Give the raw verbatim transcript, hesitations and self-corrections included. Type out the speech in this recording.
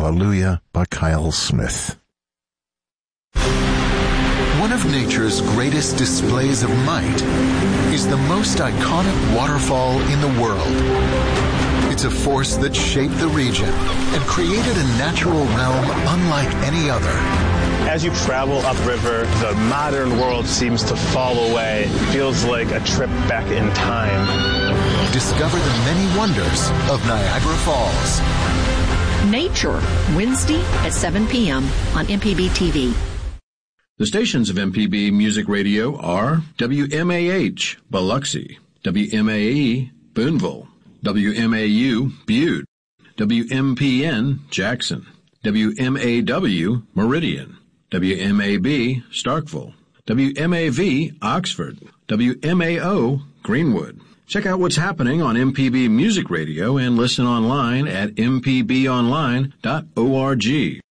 Hallelujah by Kyle Smith. One of nature's greatest displays of might is the most iconic waterfall in the world. It's a force that shaped the region and created a natural realm unlike any other. As you travel upriver, the modern world seems to fall away. It feels like a trip back in time. Discover the many wonders of Niagara Falls. Nature, Wednesday at seven p.m. on M P B T V. The stations of M P B Music Radio are W M A H, Biloxi, W M A E, Boonville, W M A U, Butte, W M P N, Jackson, W M A W, Meridian, W M A B, Starkville, W M A V, Oxford, W M A O, Greenwood. Check out what's happening on M P B Music Radio and listen online at m p b online dot org.